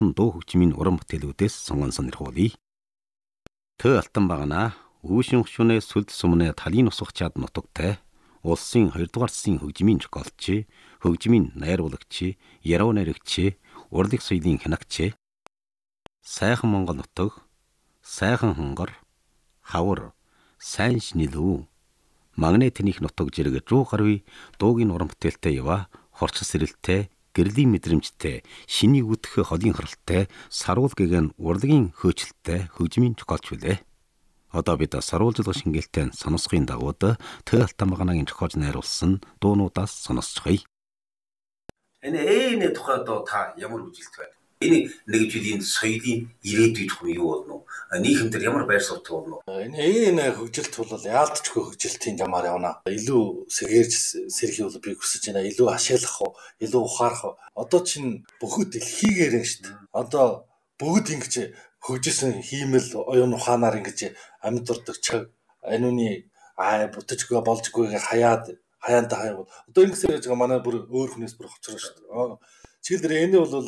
дуу хөгжмийн уран бүтээлүүдээс сонгон сонирхуулъя. Тө алтан багана үүшин хөшүүнээ сүлд сумнээ талын усах чад нутагтай улсын 2 дугаар засгийн хөгжмийн зохиолч, хөгжмийн найруулагч, яруу найрагч, урлаг соёлын хянагч, сайхан Монгол нутаг, сайхан хонгор, хавар, сайн шинэлүү, магнитных нутаг зэрэг 100 гаруй дуугийн уран бүтээлтэй ява хорч сэрэлттэй, гэрлийн мэдрэмжтэй, шинийг үтх холын харалтай, саруул гэгэн урлагийн хөөцөлттэй хөгжмийн зохиолч үлээ. Одоо бид саруулжлага шингээлтэн сонсохын дагуу Тө алтан баганагийн зохиож найруулсан дуунуудаас сонсцгоё. Энэ тухай одоо та ямар үзэлт байна? Энэ нэг жилийн соёлын ирээдүйд хүн юу болно? Нийгэмдэр ямар байр суурьтай болно? Энэ хөгжилт бол яалтчгүй хөгжилтийн замаар явна. Илүү сэрхий бол би хүсэж байна. Илүү ашиглах уу, илүү ухаарах уу. Одоо чинь бүх дэлхийгээр нь шүү дээ. Одоо бүгд ингэж хөгжсөн хиймэл оюун ухаанаар ингэж амьд дурдаг чаг анууны бүтжгүй болжгүй хаяантай хаяа. Одоо ингэсээр яаж байгаа манай бүр өөр хүнээс бүр хоцроо шүү дээ. Чиглэр энэ бол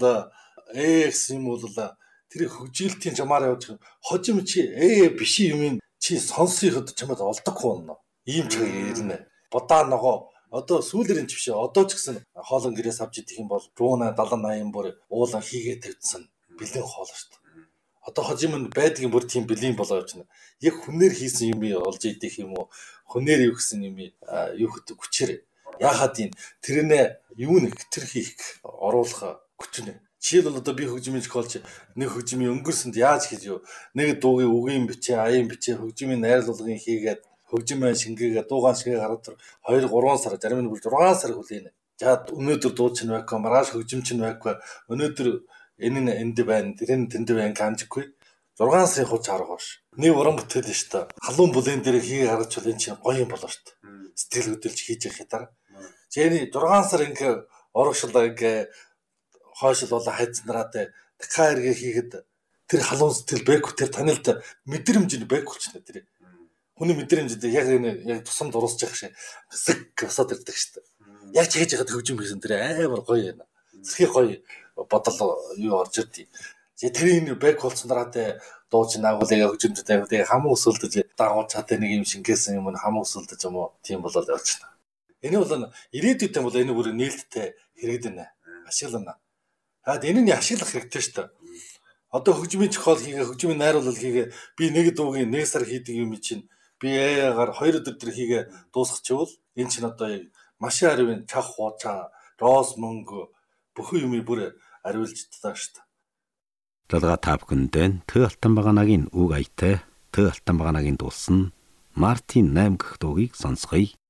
гэсэн юм бол тэр хөгжилтийн замаар явж хожим чи биш юм чи сонсоход чамд олдохгүй болно. Ийм чаг ирнэ. Будаа ногоо одоо сүүлэрийн ч биш одоо ч гэсэн хоолон гэрээс авч идэх юм бол 100 70 80 бүр уулан хийгээ тавьдсан бэлэн хоол шүү дээ. Одоо хожим нь байдгийн бүр тийм бэлэн болоо явж байна. Яг хүнээр хийсэн юм олж идэх юм уу? Хүнээр юу гэсэн юм юу хөтөг хүчээр. Яахад энэ тэрнээ юу нэг тэр хийх оруулах хүчнэ. Жишээл одоо би хөгжмийн зохиолч нэг хөгжмийн өнгөрсөнд яаж хийж юу? Нэг дуугийн үгийн бичээ, аян бичээ, хөгжмийн найруулгын хийгээд хөгжмөө шингээгээд дуугаан шингээ гаргад 2 3 сар зарим нь бүр 6 сар хүлээнэ. За өнөөдөр дуу чинь байхгүй, маргааш хөгжим чинь байхгүй. Өнөөдөр энэ нь энд байна, тэр нь тэнд байна ганжгүй. 6 сарын хуч харах баш. Нэг уран бүтээл шүү дээ. Халуун бүлээн дээр хий гаргаж чул энэ чинь гоё юм болоо шүү дээ. Сэтгэл хөдлөж хийж явах дараа. Жиний 6 сар ингээ урагшлаа ингээ хойшил болоо хайцнараатай дахиад эргээ хийгээд тэр халуун сэтгэл бэкүү тэр танилд мэдрэмж нь бэкүүлч нэ тэр. Хүний мэдрэмжтэй яг тусам дуусч явах шиг зэг босоод ирдэг шүү дээ. Яг ч хийж яхад хөгжим хийсэн тэр амар гоё юм. Зөвхөн гоё бодол юу орж ирдий. Тэр бэк болсон дараатай дууч наагуулыг хөгжимтэй тавьдаг хамаа өсөлдөж даагуул цаатай нэг юм шингээсэн юм хамаа өсөлдөж юм уу тийм болоод явж байна. Энэ бол ирээдүйдээ бол энэ бүр нээлттэй хэрэгдэнэ. Ашиглана. Энэ нь ашиглах хэрэгтэй шүү дээ. Одоо хөгжмийн зохиол хийгээ, хөгжмийн найруулал хийгээ би нэг дуугийн 1 сар хийдэг юм чинь би аяагаар 2 өдөр төр хийгээ дуусгачихвол энэ чинь одоо машин аривын чах хуучаа, роос мөнгө бүхэн юмыг бүр ариулж таа шүү дээ. Далгаа та бүхэндээ Тө алтан баганагийн үг аятай Тө алтан баганагийн дуулсан Мартин 8 гэх дуугийг сонсгоё.